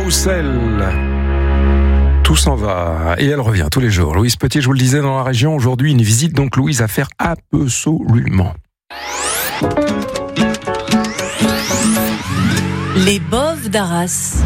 Roussel. Tout s'en va et elle revient tous les jours. Louise Petit, je vous le disais, dans la région aujourd'hui, une visite donc Louise à faire absolument. Les boves d'Arras.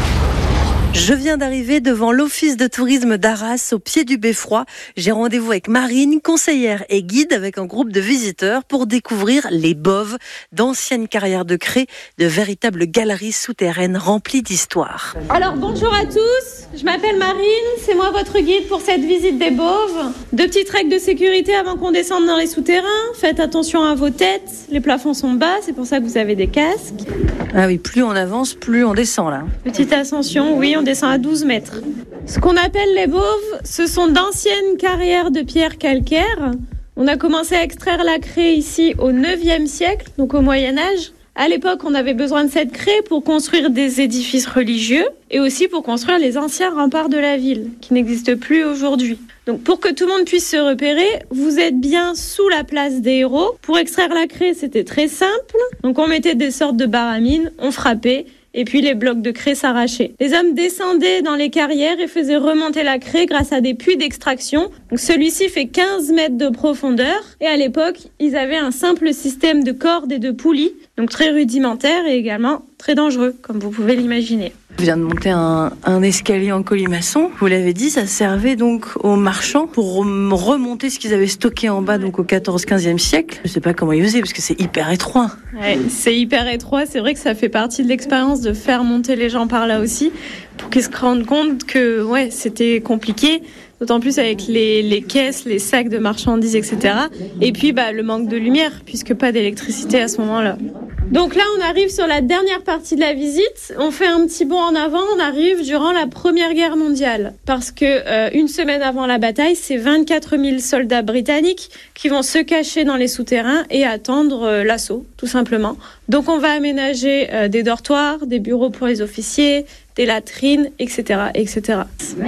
Je viens d'arriver devant l'office de tourisme d'Arras, au pied du Beffroi. J'ai rendez-vous avec Marine, conseillère et guide, avec un groupe de visiteurs pour découvrir les boves, d'anciennes carrières de craie, de véritables galeries souterraines remplies d'histoire. Alors bonjour à tous, je m'appelle Marine, c'est moi votre guide pour cette visite des boves. 2 petites règles de sécurité avant qu'on descende dans les souterrains. Faites attention à vos têtes, les plafonds sont bas, c'est pour ça que vous avez des casques. Ah oui, plus on avance, plus on descend là. Petite ascension, oui, on descend à 12 mètres. Ce qu'on appelle les boves, ce sont d'anciennes carrières de pierre calcaire. On a commencé à extraire la craie ici au 9e siècle, donc au Moyen-Âge. À l'époque, on avait besoin de cette craie pour construire des édifices religieux et aussi pour construire les anciens remparts de la ville, qui n'existent plus aujourd'hui. Donc pour que tout le monde puisse se repérer, vous êtes bien sous la place des héros. Pour extraire la craie, c'était très simple. Donc on mettait des sortes de baramines, on frappait, et puis les blocs de craie s'arrachaient. Les hommes descendaient dans les carrières et faisaient remonter la craie grâce à des puits d'extraction. Donc celui-ci fait 15 mètres de profondeur. Et à l'époque, ils avaient un simple système de cordes et de poulies, donc très rudimentaire et également très dangereux, comme vous pouvez l'imaginer. Je viens de monter un escalier en colimaçon. Vous l'avez dit, ça servait donc aux marchands pour remonter ce qu'ils avaient stocké en bas, donc au 14-15e siècle. Je sais pas comment ils faisaient parce que c'est hyper étroit. Ouais, c'est hyper étroit. C'est vrai que ça fait partie de l'expérience de faire monter les gens par là aussi, pour qu'ils se rendent compte que c'était compliqué. D'autant plus avec les caisses, les sacs de marchandises, etc. Et puis le manque de lumière, puisque pas d'électricité à ce moment-là. Donc là, on arrive sur la dernière partie de la visite. On fait un petit bond en avant. On arrive durant la Première Guerre mondiale. Parce que une semaine avant la bataille, c'est 24 000 soldats britanniques qui vont se cacher dans les souterrains et attendre l'assaut, tout simplement. Donc on va aménager des dortoirs, des bureaux pour les officiers, des latrines, etc., etc.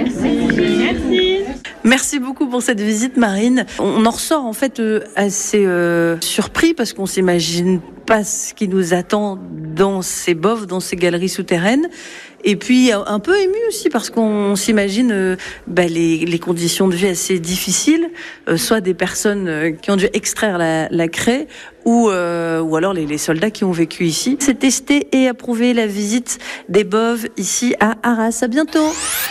Merci. Merci beaucoup pour cette visite, Marine. On en ressort en fait assez surpris parce qu'on s'imagine pas ce qui nous attend dans ces boves, dans ces galeries souterraines. Et puis un peu ému aussi parce qu'on s'imagine les conditions de vie assez difficiles, soit des personnes qui ont dû extraire la craie ou alors les soldats qui ont vécu ici. C'est testé et approuvé la visite des boves ici à Arras. À bientôt.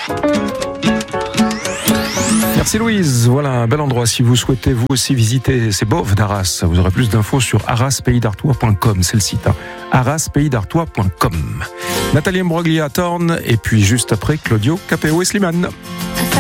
Merci Louise, voilà un bel endroit si vous souhaitez vous aussi visiter ces boves d'Arras. Vous aurez plus d'infos sur arraspaysdartois.com, c'est le site, arraspaysdartois.com. Nathalie Imbroglia à Thorne et puis juste après Claudio Capéo et Slimane.